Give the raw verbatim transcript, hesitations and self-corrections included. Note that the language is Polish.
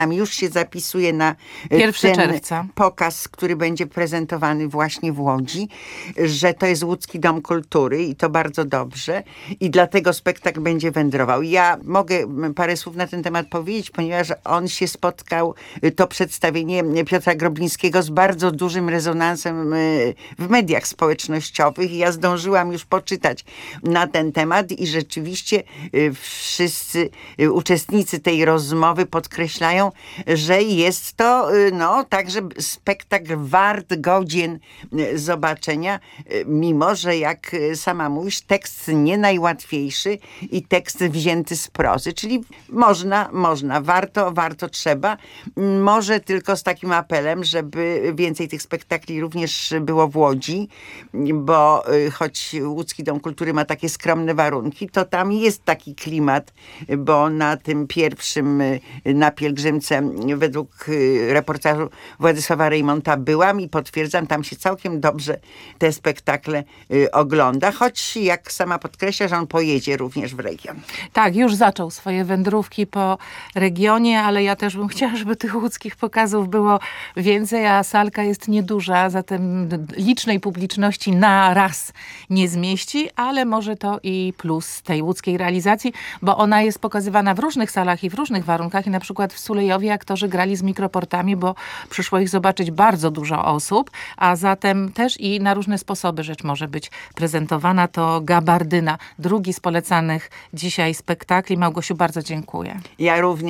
Już się zapisuje na pierwszego ten czerwca. pokaz, który będzie prezentowany właśnie w Łodzi, że to jest Łódzki Dom Kultury i to bardzo dobrze. I dlatego spektakl będzie wędrował. Ja mogę parę słów na ten temat powiedzieć, ponieważ on się spotkał, to przedstawienie Piotra Groblińskiego, z bardzo dużym rezonansem w mediach społecznościowych. I ja zdążyłam już poczytać na ten temat i rzeczywiście wszyscy uczestnicy tej rozmowy podkreślają, że jest to no, także spektakl wart, godzien zobaczenia, mimo że jak sama mówisz, tekst nie najłatwiejszy i tekst wzięty z prozy, czyli można, można, warto, warto, trzeba. Może tylko z takim apelem, żeby więcej tych spektakli również było w Łodzi, bo choć Łódzki Dom Kultury ma takie skromne warunki, to tam jest taki klimat, bo na tym pierwszym, na pielgrzymce, według reportażu Władysława Rejmonta byłam i potwierdzam, tam się całkiem dobrze te spektakle ogląda, choć jak sama podkreśla, że on pojedzie również w region. Tak, już zaczął swoje wędrówki po regionie, ale ja też bym chciała, żeby tych łódzkich pokazów było więcej, a salka jest nieduża, zatem licznej publiczności na raz nie zmieści, ale może to i plus tej łódzkiej realizacji, bo ona jest pokazywana w różnych salach i w różnych warunkach i na przykład w Sulejowie aktorzy grali z mikroportami, bo przyszło ich zobaczyć bardzo dużo osób, a zatem też i na różne sposoby rzecz może być prezentowana. To Gabardyna, drugi z polecanych dzisiaj spektakli. Małgosiu, bardzo dziękuję. Ja również.